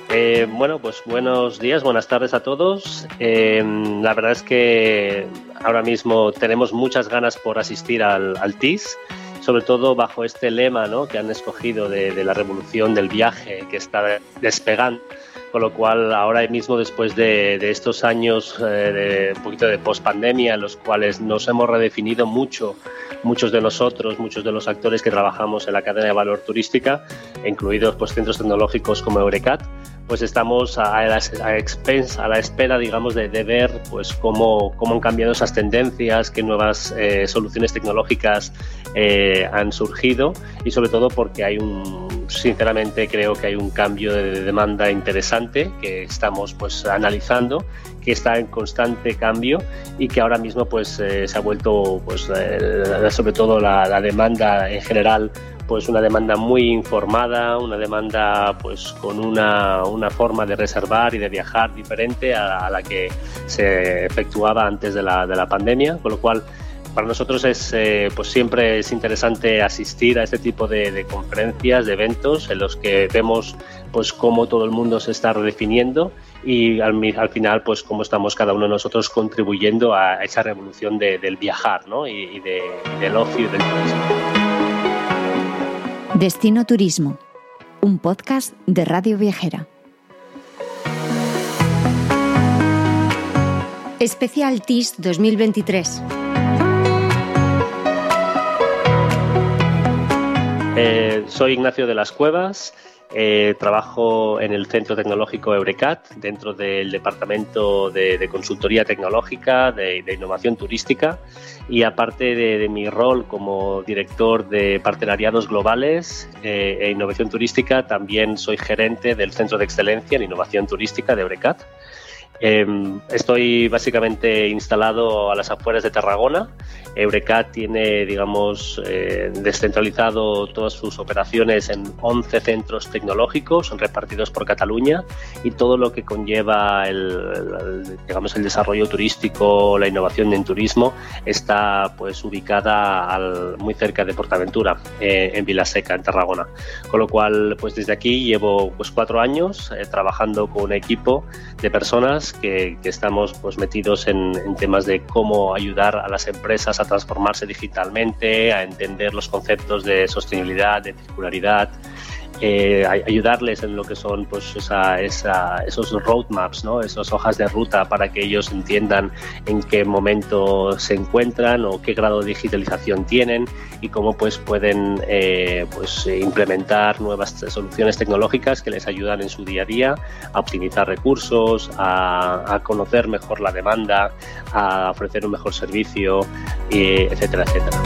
Bueno, pues buenos días, buenas tardes a todos. La verdad es que ahora mismo tenemos muchas ganas por asistir al TIS, sobre todo bajo este lema, ¿no?, que han escogido de la revolución del viaje que está despegando. Con lo cual, ahora mismo, después de estos años de un poquito de pospandemia, en los cuales nos hemos redefinido muchos de nosotros, muchos de los actores que trabajamos en la cadena de valor turística, incluidos pues centros tecnológicos como Eurecat, pues estamos a la espera, digamos, de ver pues cómo han cambiado esas tendencias, qué nuevas soluciones tecnológicas han surgido, y sobre todo porque sinceramente creo que hay un cambio de demanda interesante que estamos pues analizando, que está en constante cambio y que ahora mismo pues se ha vuelto pues sobre todo la demanda en general, pues una demanda muy informada, una demanda pues con una forma de reservar y de viajar diferente a la que se efectuaba antes de la pandemia, con lo cual para nosotros pues siempre es interesante asistir a este tipo de conferencias, de eventos en los que vemos pues cómo todo el mundo se está redefiniendo y al final pues cómo estamos cada uno de nosotros contribuyendo a esa revolución del viajar, ¿no?, y del ocio y del turismo. Destino Turismo, un podcast de Radio Viajera. Especial TIS 2023. Soy Ignacio de las Cuevas, trabajo en el Centro Tecnológico Eurecat, dentro del Departamento de Consultoría Tecnológica, de Innovación Turística, y aparte de mi rol como director de Partenariados Globales e Innovación Turística, también soy gerente del Centro de Excelencia en Innovación Turística de Eurecat. Estoy básicamente instalado a las afueras de Tarragona. Eurecat tiene, digamos, descentralizado todas sus operaciones en 11 centros tecnológicos repartidos por Cataluña, y todo lo que conlleva el desarrollo turístico, la innovación en turismo, está pues ubicada muy cerca de Portaventura, en Vilaseca, en Tarragona. Con lo cual, pues desde aquí llevo pues 4 años trabajando con un equipo de personas que estamos pues metidos en temas de cómo ayudar a las empresas a transformarse digitalmente, a entender los conceptos de sostenibilidad, de circularidad, ayudarles en lo que son pues esos roadmaps, ¿no?, esas hojas de ruta para que ellos entiendan en qué momento se encuentran o qué grado de digitalización tienen y cómo pues pueden implementar nuevas soluciones tecnológicas que les ayudan en su día a día a optimizar recursos, a conocer mejor la demanda, a ofrecer un mejor servicio, etcétera, etcétera.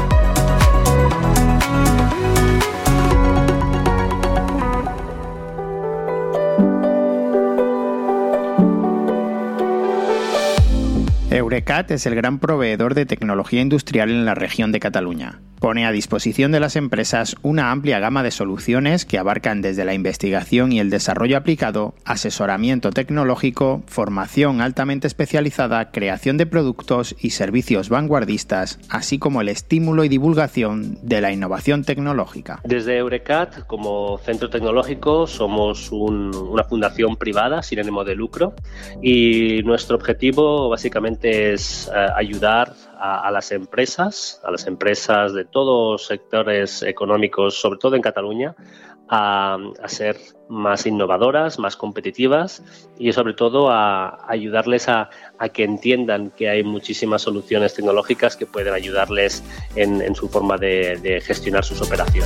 Eurecat es el gran proveedor de tecnología industrial en la región de Cataluña. Pone a disposición de las empresas una amplia gama de soluciones que abarcan desde la investigación y el desarrollo aplicado, asesoramiento tecnológico, formación altamente especializada, creación de productos y servicios vanguardistas, así como el estímulo y divulgación de la innovación tecnológica. Desde Eurecat, como centro tecnológico, somos una fundación privada sin ánimo de lucro, y nuestro objetivo básicamente es ayudar a las empresas de todos sectores económicos, sobre todo en Cataluña, a ser más innovadoras, más competitivas, y sobre todo a ayudarles a que entiendan que hay muchísimas soluciones tecnológicas que pueden ayudarles en su forma de gestionar sus operaciones.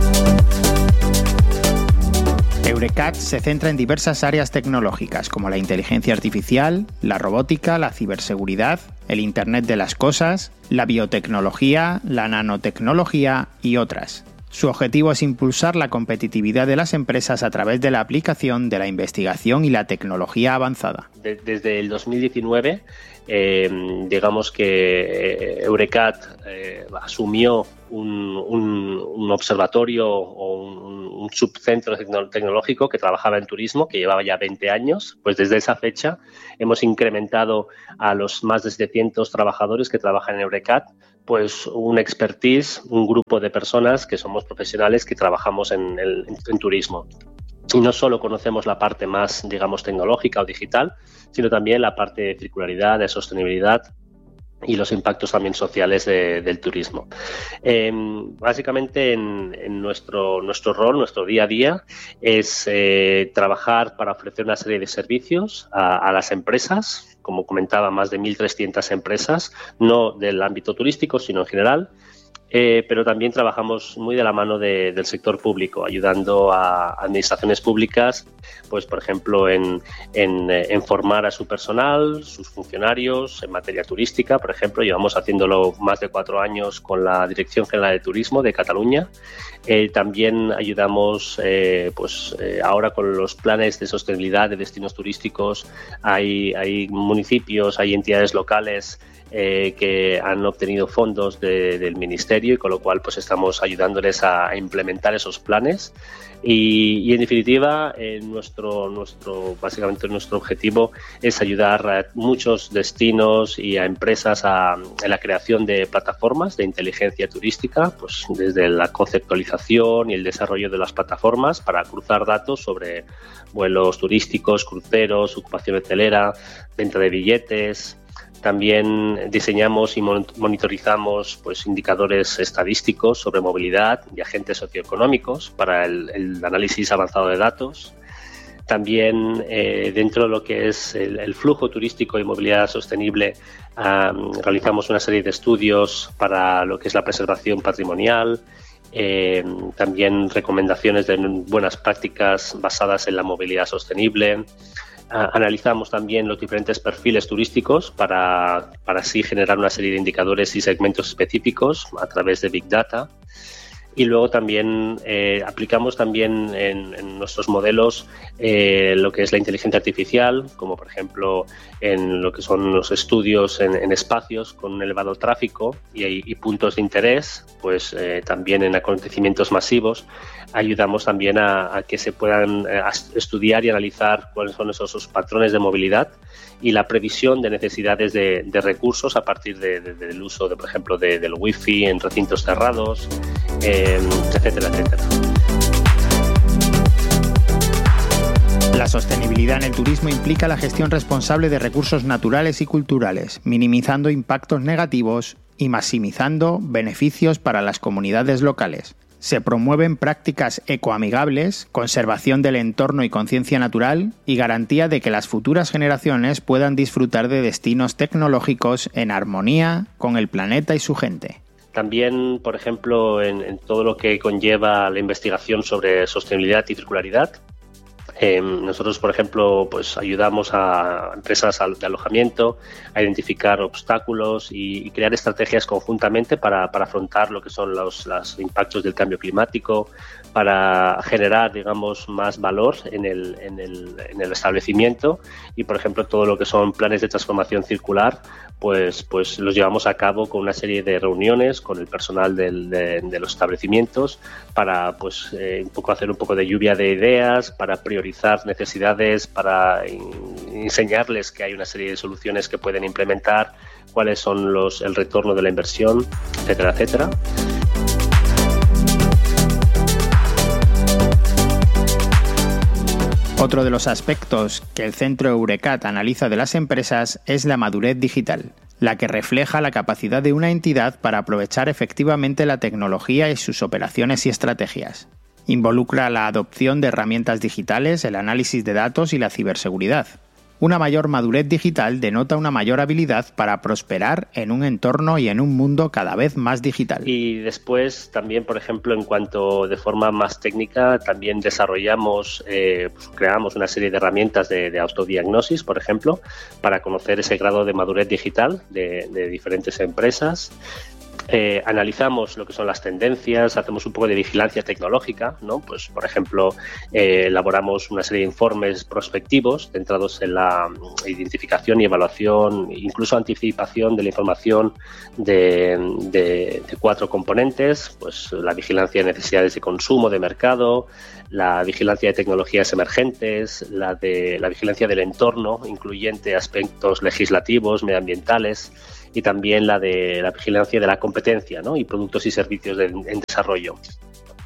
Eurecat se centra en diversas áreas tecnológicas como la inteligencia artificial, la robótica, la ciberseguridad, el Internet de las cosas, la biotecnología, la nanotecnología y otras. Su objetivo es impulsar la competitividad de las empresas a través de la aplicación de la investigación y la tecnología avanzada. Desde el 2019, digamos que Eurecat asumió un observatorio o un subcentro tecnológico que trabajaba en turismo, que llevaba ya 20 años. Pues desde esa fecha hemos incrementado a los más de 700 trabajadores que trabajan en Eurecat, pues un expertise, un grupo de personas que somos profesionales que trabajamos en turismo. Y no solo conocemos la parte más, digamos, tecnológica o digital, sino también la parte de circularidad, de sostenibilidad y los impactos también sociales del turismo. Básicamente en nuestro rol, nuestro día a día, es trabajar para ofrecer una serie de servicios a las empresas, como comentaba, más de 1.300 empresas, no del ámbito turístico, sino en general. Pero también trabajamos muy de la mano del sector público, ayudando a administraciones públicas, pues por ejemplo, en formar a su personal, sus funcionarios, en materia turística. Por ejemplo, llevamos haciéndolo más de 4 años con la Dirección General de Turismo de Cataluña. También ayudamos, ahora con los planes de sostenibilidad de destinos turísticos, hay municipios, hay entidades locales que han obtenido fondos del Ministerio, y con lo cual pues estamos ayudándoles a implementar esos planes. Y en definitiva, básicamente nuestro objetivo es ayudar a muchos destinos y a empresas en la creación de plataformas de inteligencia turística, pues desde la conceptualización y el desarrollo de las plataformas para cruzar datos sobre vuelos turísticos, cruceros, ocupación hotelera, venta de billetes. También diseñamos y monitorizamos pues, indicadores estadísticos sobre movilidad y agentes socioeconómicos para el análisis avanzado de datos. También dentro de lo que es el flujo turístico y movilidad sostenible, realizamos una serie de estudios para lo que es la preservación patrimonial, también recomendaciones de buenas prácticas basadas en la movilidad sostenible. Analizamos también los diferentes perfiles turísticos para así generar una serie de indicadores y segmentos específicos a través de Big Data. Y luego también aplicamos también en nuestros modelos lo que es la inteligencia artificial, como por ejemplo en lo que son los estudios en espacios con un elevado tráfico y puntos de interés, pues también en acontecimientos masivos. Ayudamos también a que se puedan estudiar y analizar cuáles son esos patrones de movilidad y la previsión de necesidades de recursos a partir del uso, por ejemplo, del wifi en recintos cerrados, etcétera, etcétera. La sostenibilidad en el turismo implica la gestión responsable de recursos naturales y culturales, minimizando impactos negativos y maximizando beneficios para las comunidades locales. Se promueven prácticas ecoamigables, conservación del entorno y conciencia natural y garantía de que las futuras generaciones puedan disfrutar de destinos tecnológicos en armonía con el planeta y su gente. También, por ejemplo, en todo lo que conlleva la investigación sobre sostenibilidad y circularidad, nosotros, por ejemplo, pues ayudamos a empresas de alojamiento a identificar obstáculos y crear estrategias conjuntamente para afrontar lo que son los impactos del cambio climático, para generar, digamos, más valor en el establecimiento. Y, por ejemplo, todo lo que son planes de transformación circular, pues los llevamos a cabo con una serie de reuniones con el personal de los establecimientos para pues hacer un poco de lluvia de ideas, para priorizar necesidades, para enseñarles que hay una serie de soluciones que pueden implementar, cuáles son el retorno de la inversión, etcétera, etcétera. Otro de los aspectos que el Centro Eurecat analiza de las empresas es la madurez digital, la que refleja la capacidad de una entidad para aprovechar efectivamente la tecnología y sus operaciones y estrategias. Involucra la adopción de herramientas digitales, el análisis de datos y la ciberseguridad. Una mayor madurez digital denota una mayor habilidad para prosperar en un entorno y en un mundo cada vez más digital. Y después también, por ejemplo, en cuanto de forma más técnica, también desarrollamos, creamos una serie de herramientas de autodiagnosis, por ejemplo, para conocer ese grado de madurez digital de diferentes empresas. Analizamos lo que son las tendencias, hacemos un poco de vigilancia tecnológica, ¿no? Pues, por ejemplo, elaboramos una serie de informes prospectivos centrados en la identificación y evaluación, incluso anticipación de la información de 4 componentes, pues la vigilancia de necesidades de consumo de mercado, la vigilancia de tecnologías emergentes, la vigilancia del entorno, incluyente aspectos legislativos, medioambientales, y también la de la vigilancia de la competencia, ¿no? Y productos y servicios en desarrollo.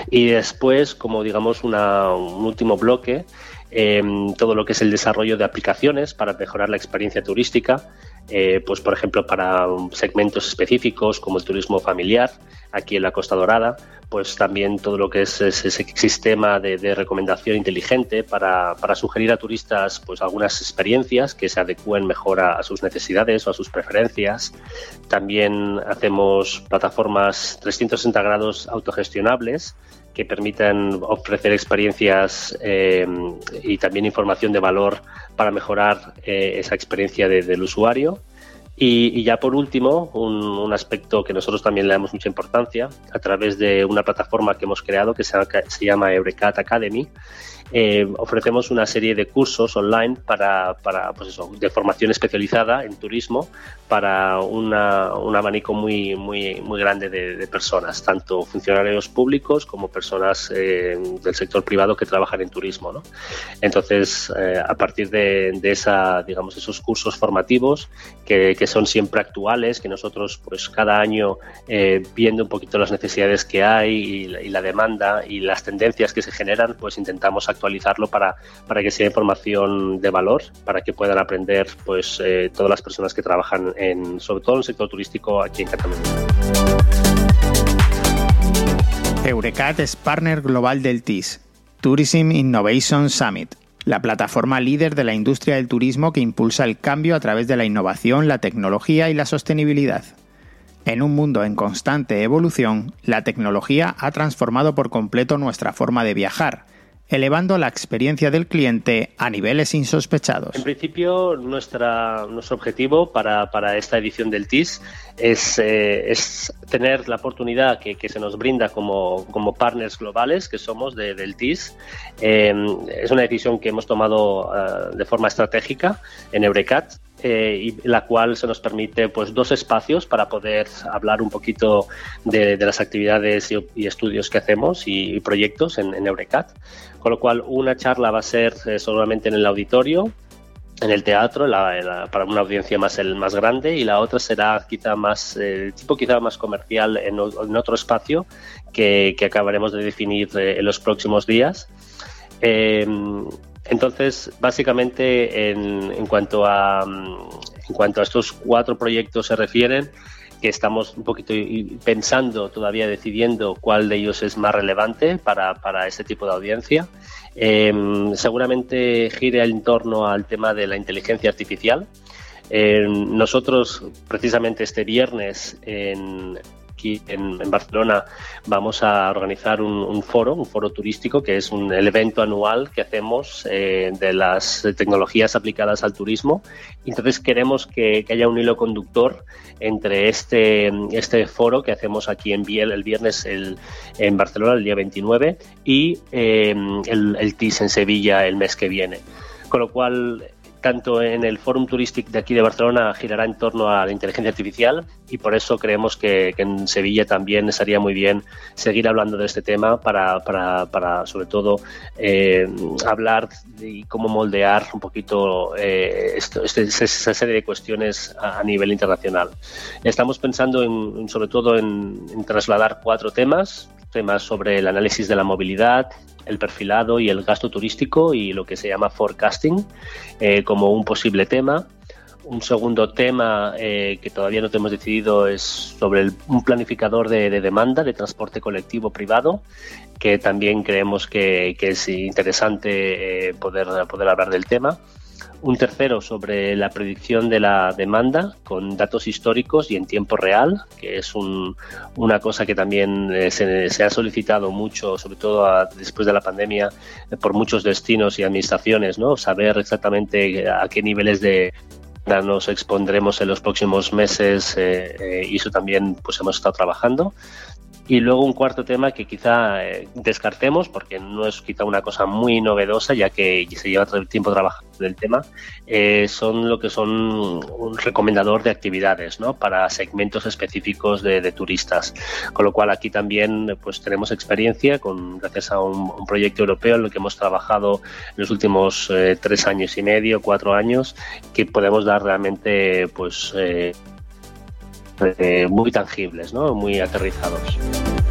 Y después, como digamos un último bloque, todo lo que es el desarrollo de aplicaciones para mejorar la experiencia turística, pues por ejemplo para segmentos específicos como el turismo familiar aquí en la Costa Dorada, pues también todo lo que es ese sistema de recomendación inteligente para sugerir a turistas pues algunas experiencias que se adecúen mejor a sus necesidades o a sus preferencias. También hacemos plataformas 360 grados autogestionables que permitan ofrecer experiencias y también información de valor para mejorar esa experiencia del usuario. Y ya por último, un aspecto que nosotros también le damos mucha importancia, a través de una plataforma que hemos creado que se llama Eurecat Academy. Ofrecemos una serie de cursos online para pues eso, de formación especializada en turismo para un abanico muy grande de personas, tanto funcionarios públicos como personas del sector privado que trabajan en turismo, ¿no? Entonces, a partir de esos cursos formativos que son siempre actuales, que nosotros pues cada año viendo un poquito las necesidades que hay y la demanda y las tendencias que se generan, pues intentamos actualizarlo para que sea información de valor, para que puedan aprender pues todas las personas que trabajan sobre todo en el sector turístico aquí en Cataluña. Eurecat es partner global del TIS, Tourism Innovation Summit, la plataforma líder de la industria del turismo que impulsa el cambio a través de la innovación, la tecnología y la sostenibilidad. En un mundo en constante evolución, la tecnología ha transformado por completo nuestra forma de viajar, elevando la experiencia del cliente a niveles insospechados. En principio, nuestro objetivo para esta edición del TIS es tener la oportunidad que se nos brinda como partners globales que somos del TIS. Es una decisión que hemos tomado de forma estratégica en Eurecat, y la cual se nos permite pues 2 espacios para poder hablar un poquito de las actividades y estudios que hacemos y proyectos en Eurecat, con lo cual una charla va a ser solamente en el auditorio, en el teatro, para una audiencia más grande, y la otra será quizá más comercial en otro espacio que acabaremos de definir en los próximos días. Entonces, básicamente, en cuanto a estos 4 proyectos se refieren, que estamos un poquito pensando, todavía decidiendo cuál de ellos es más relevante para este tipo de audiencia. Seguramente gire en torno al tema de la inteligencia artificial. Nosotros, precisamente este viernes, aquí en Barcelona, vamos a organizar un foro turístico, que es el evento anual que hacemos de las tecnologías aplicadas al turismo. Entonces queremos que haya un hilo conductor entre este foro que hacemos aquí el viernes en Barcelona, el día 29, y el TIS en Sevilla el mes que viene. Con lo cual, tanto en el Fórum Turístico de aquí de Barcelona girará en torno a la inteligencia artificial, y por eso creemos que en Sevilla también estaría muy bien seguir hablando de este tema para sobre todo hablar de cómo moldear un poquito esa serie de cuestiones a nivel internacional. Estamos pensando sobre todo en trasladar 4 temas sobre el análisis de la movilidad, el perfilado y el gasto turístico y lo que se llama forecasting como un posible tema. Un segundo tema que todavía no tenemos decidido es sobre un planificador de demanda de transporte colectivo privado, que también creemos que es interesante poder hablar del tema. Un tercero sobre la predicción de la demanda con datos históricos y en tiempo real, que es una cosa que también se ha solicitado mucho, sobre todo después de la pandemia, por muchos destinos y administraciones, ¿no? Saber exactamente a qué niveles de nos expondremos en los próximos meses, y eso también pues hemos estado trabajando. Y luego un cuarto tema que quizá descartemos, porque no es quizá una cosa muy novedosa, ya que se lleva tiempo trabajando en el tema, son lo que son un recomendador de actividades, ¿no? Para segmentos específicos de turistas. Con lo cual aquí también pues tenemos experiencia gracias a un proyecto europeo en el que hemos trabajado en los últimos 3 años y medio, 4 años, que podemos dar realmente pues muy tangibles, ¿no? Muy aterrizados.